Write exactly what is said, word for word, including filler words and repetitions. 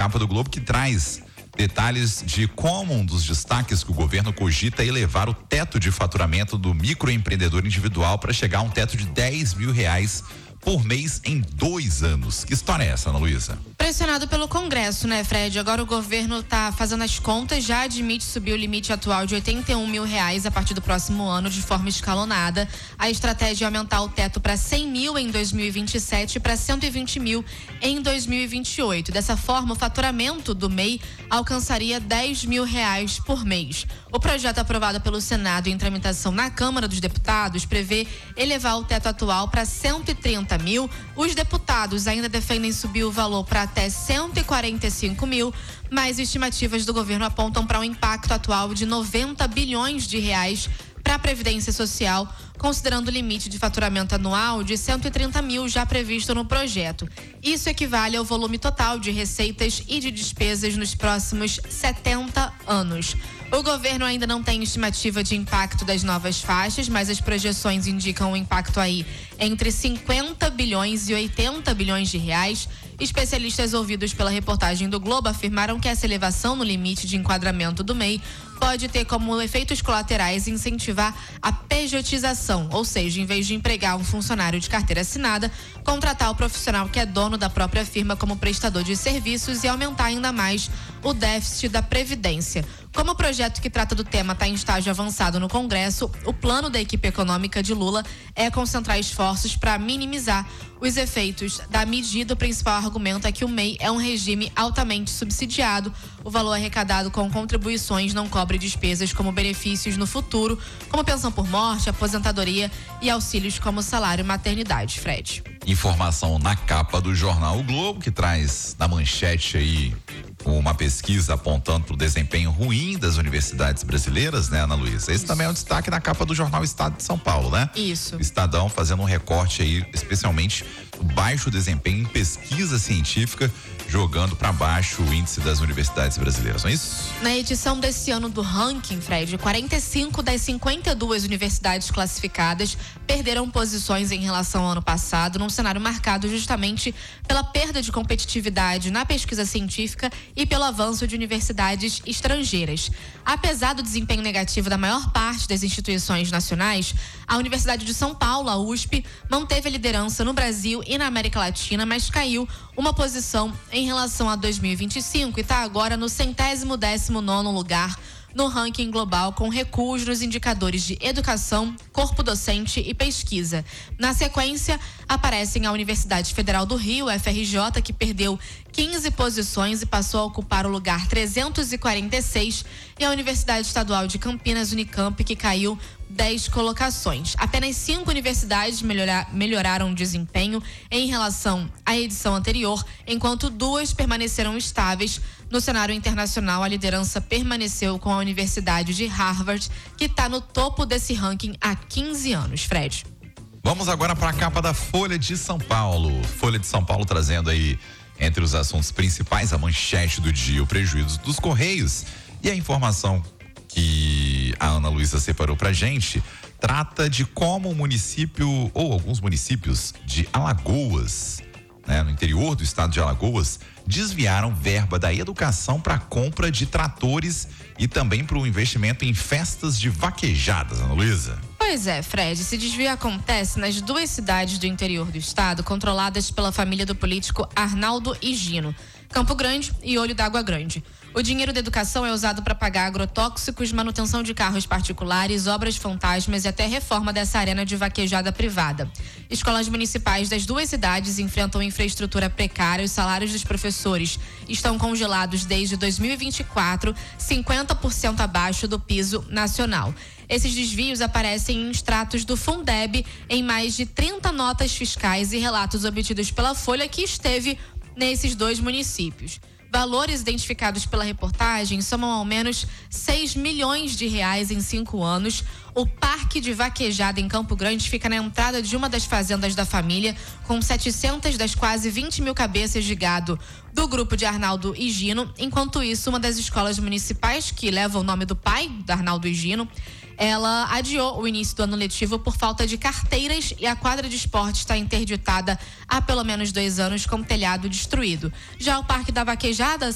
capa do Globo, que traz detalhes de como um dos destaques que o governo cogita é elevar o teto de faturamento do microempreendedor individual para chegar a um teto de dez mil reais por mês em dois anos. Que história é essa, Ana Luísa? Pressionado pelo Congresso, né, Fred? Agora o governo está fazendo as contas, já admite subir o limite atual de oitenta e um mil reais a partir do próximo ano de forma escalonada. A estratégia é aumentar o teto para cem mil em dois mil e vinte e sete e para cento e vinte mil em dois mil e vinte e oito. Dessa forma, o faturamento do M E I alcançaria dez mil reais por mês. O projeto aprovado pelo Senado em tramitação na Câmara dos Deputados prevê elevar o teto atual para cento e trinta mil. Os deputados ainda defendem subir o valor para até cento e quarenta e cinco mil, mas estimativas do governo apontam para um impacto atual de noventa bilhões de reais para a Previdência Social, considerando o limite de faturamento anual de cento e trinta mil já previsto no projeto. Isso equivale ao volume total de receitas e de despesas nos próximos setenta anos. O governo ainda não tem estimativa de impacto das novas faixas, mas as projeções indicam um impacto aí entre cinquenta bilhões e oitenta bilhões de reais. Especialistas ouvidos pela reportagem do Globo afirmaram que essa elevação no limite de enquadramento do M E I pode ter como efeitos colaterais incentivar a pejotização, ou seja, em vez de empregar um funcionário de carteira assinada, contratar o profissional que é dono da própria firma como prestador de serviços e aumentar ainda mais o déficit da Previdência. Como o projeto que trata do tema está em estágio avançado no Congresso, o plano da equipe econômica de Lula é concentrar esforços para minimizar os efeitos da medida. O principal argumento é que o M E I é um regime altamente subsidiado. O valor arrecadado com contribuições não cobre despesas como benefícios no futuro, como pensão por morte, aposentadoria e auxílios como salário e maternidade. Fred. Informação na capa do jornal O Globo, que traz na manchete aí uma pesquisa apontando para o desempenho ruim das universidades brasileiras, né, Ana Luísa? Esse Isso. também é um destaque na capa do jornal Estado de São Paulo, né? Isso. O Estadão fazendo um recorte aí, especialmente o baixo desempenho em pesquisa científica, jogando para baixo o índice das universidades brasileiras, não é isso? Na edição desse ano do ranking, Fred, quarenta e cinco das cinquenta e duas universidades classificadas perderam posições em relação ao ano passado, num cenário marcado justamente pela perda de competitividade na pesquisa científica e pelo avanço de universidades estrangeiras. Apesar do desempenho negativo da maior parte das instituições nacionais, a Universidade de São Paulo, a U S P, manteve a liderança no Brasil e na América Latina, mas caiu uma posição em relação a dois mil e vinte e cinco e está agora no centésimo décimo nono lugar no ranking global, com recuos nos indicadores de educação, corpo docente e pesquisa. Na sequência, aparecem a Universidade Federal do Rio, F R J, que perdeu quinze posições e passou a ocupar o lugar trezentos e quarenta e seis, e a Universidade Estadual de Campinas, Unicamp, que caiu dez colocações. Apenas cinco universidades melhorar, melhoraram o desempenho em relação à edição anterior, enquanto duas permaneceram estáveis. No cenário internacional, a liderança permaneceu com a Universidade de Harvard, que está no topo desse ranking há quinze anos, Fred. Vamos agora para a capa da Folha de São Paulo. Folha de São Paulo trazendo aí, entre os assuntos principais, a manchete do dia, o prejuízo dos Correios. E a informação que a Ana Luísa separou pra gente trata de como o município, ou alguns municípios de Alagoas, né, no interior do estado de Alagoas, desviaram verba da educação para compra de tratores e também para o investimento em festas de vaquejadas, Ana Luísa. Pois é, Fred, esse desvio acontece nas duas cidades do interior do estado, controladas pela família do político Arnaldo Higino, Campo Grande e Olho d'Água Grande. O dinheiro da educação é usado para pagar agrotóxicos, manutenção de carros particulares, obras fantasmas e até reforma dessa arena de vaquejada privada. Escolas municipais das duas cidades enfrentam infraestrutura precária. Os salários dos professores estão congelados desde dois mil e vinte e quatro, cinquenta por cento abaixo do piso nacional. Esses desvios aparecem em extratos do Fundeb em mais de trinta notas fiscais e relatos obtidos pela Folha, que esteve nesses dois municípios. Valores identificados pela reportagem somam ao menos seis milhões de reais em cinco anos. O parque de vaquejada em Campo Grande fica na entrada de uma das fazendas da família, com setecentas das quase vinte mil cabeças de gado do grupo de Arnaldo Higino. Enquanto isso, uma das escolas municipais, que leva o nome do pai de Arnaldo Higino, ela adiou o início do ano letivo por falta de carteiras, e a quadra de esporte está interditada há pelo menos dois anos com o telhado destruído. Já o Parque da Vaquejada